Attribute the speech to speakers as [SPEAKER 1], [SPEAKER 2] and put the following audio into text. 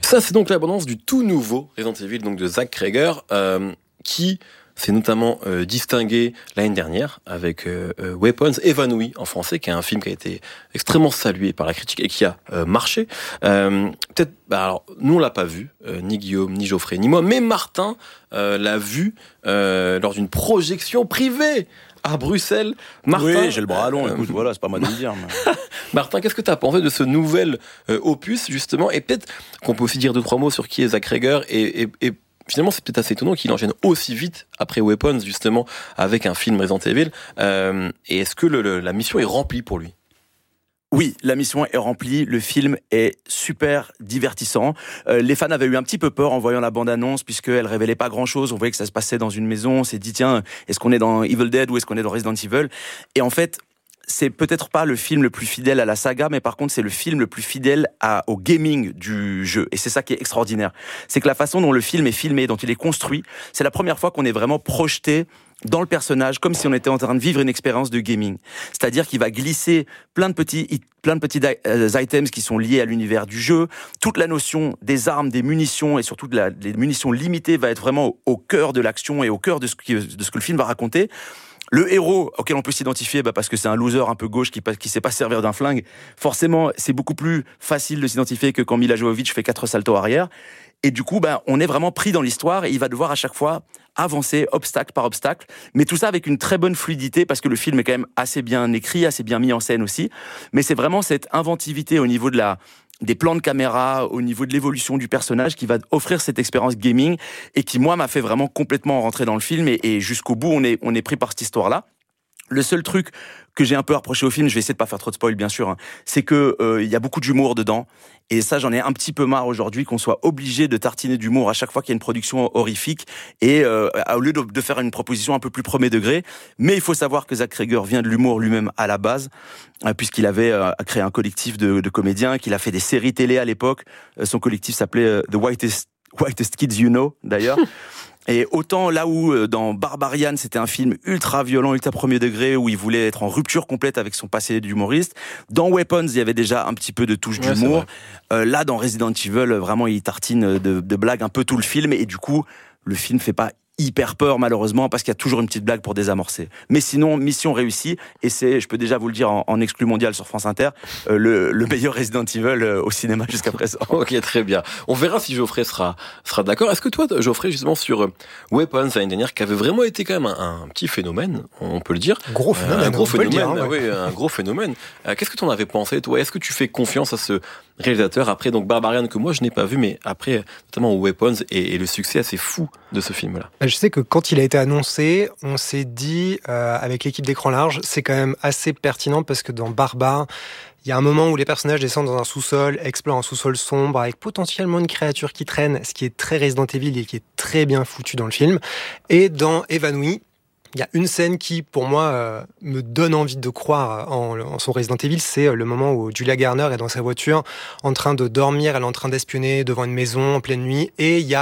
[SPEAKER 1] Ça, c'est donc l'abondance du tout nouveau Resident Evil, donc de Zach Cregger, qui s'est notamment distingué l'année dernière avec Weapons évanoui en français, qui est un film qui a été extrêmement salué par la critique et qui a marché. Peut-être, alors nous on l'a pas vu, ni Guillaume, ni Geoffrey, ni moi, mais Martin l'a vu lors d'une projection privée à Bruxelles. Martin,
[SPEAKER 2] oui, j'ai le bras long, écoute, voilà, c'est pas mal de le dire. Mais...
[SPEAKER 1] Martin, qu'est-ce que tu as pensé de ce nouvel opus, justement? Et peut-être qu'on peut aussi dire 2-3 mots sur qui est Zach Cregger et finalement, c'est peut-être assez étonnant qu'il enchaîne aussi vite après Weapons, justement, avec un film Resident Evil. Et est-ce que la mission est remplie pour lui?
[SPEAKER 2] Oui, la mission est remplie, le film est super divertissant. Les fans avaient eu un petit peu peur en voyant la bande-annonce, puisqu'elle révélait pas grand-chose. On voyait que ça se passait dans une maison, on s'est dit, tiens, est-ce qu'on est dans Evil Dead ou est-ce qu'on est dans Resident Evil? Et en fait, c'est peut-être pas le film le plus fidèle à la saga, mais par contre, c'est le film le plus fidèle au gaming du jeu. Et c'est ça qui est extraordinaire. C'est que la façon dont le film est filmé, dont il est construit, c'est la première fois qu'on est vraiment projeté dans le personnage, comme si on était en train de vivre une expérience de gaming. C'est-à-dire qu'il va glisser plein de petits items qui sont liés à l'univers du jeu. Toute la notion des armes, des munitions et surtout des munitions limitées va être vraiment au cœur de l'action et au cœur de ce que le film va raconter. Le héros auquel on peut s'identifier, parce que c'est un loser un peu gauche qui sait pas servir d'un flingue, forcément, c'est beaucoup plus facile de s'identifier que quand Mila Jovovich fait 4 saltos arrière. Et du coup, on est vraiment pris dans l'histoire et il va devoir à chaque fois avancer obstacle par obstacle. Mais tout ça avec une très bonne fluidité parce que le film est quand même assez bien écrit, assez bien mis en scène aussi. Mais c'est vraiment cette inventivité au niveau des plans de caméra, au niveau de l'évolution du personnage qui va offrir cette expérience gaming et qui, moi, m'a fait vraiment complètement rentrer dans le film et jusqu'au bout, on est pris par cette histoire-là. Le seul truc que j'ai un peu reproché au film, je vais essayer de pas faire trop de spoil bien sûr, c'est que il y a beaucoup d'humour dedans et ça j'en ai un petit peu marre aujourd'hui qu'on soit obligé de tartiner d'humour à chaque fois qu'il y a une production horrifique et au lieu de faire une proposition un peu plus premier degré. Mais il faut savoir que Zach Cregger vient de l'humour lui-même à la base puisqu'il avait créé un collectif de comédiens, qu'il a fait des séries télé à l'époque. Son collectif s'appelait The Whitest Kids You Know d'ailleurs. Et autant là où dans Barbarian c'était un film ultra violent, ultra premier degré où il voulait être en rupture complète avec son passé d'humoriste, dans Weapons il y avait déjà un petit peu de touche d'humour. Là dans Resident Evil vraiment il tartine de blagues un peu tout le film et du coup le film fait pas hyper peur malheureusement parce qu'il y a toujours une petite blague pour désamorcer. Mais sinon mission réussie et c'est, je peux déjà vous le dire en exclu mondial sur France Inter, le meilleur Resident Evil au cinéma jusqu'à présent.
[SPEAKER 1] Ok, très bien. On verra si Geoffrey sera d'accord. Est-ce que toi, Geoffrey, justement sur Weapons l'année dernière, qui avait vraiment été quand même un petit phénomène, on peut le dire.
[SPEAKER 3] Gros phénomène.
[SPEAKER 1] Un gros phénomène.
[SPEAKER 3] Dire, hein,
[SPEAKER 1] ouais. Oui, un gros phénomène. Qu'est-ce que tu en avais pensé, toi? Est-ce que tu fais confiance à ce réalisateur après donc Barbarian que moi je n'ai pas vu, mais après notamment Weapons et le succès assez fou de ce film-là?
[SPEAKER 3] Je sais que quand il a été annoncé, on s'est dit avec l'équipe d'Écran Large, c'est quand même assez pertinent parce que dans Barbare, il y a un moment où les personnages descendent dans un sous-sol, explorent un sous-sol sombre avec potentiellement une créature qui traîne, ce qui est très Resident Evil et qui est très bien foutu dans le film. Et dans Évanoui, il y a une scène qui, pour moi, me donne envie de croire en son Resident Evil, c'est le moment où Julia Garner est dans sa voiture en train de dormir, elle est en train d'espionner devant une maison en pleine nuit, et il y a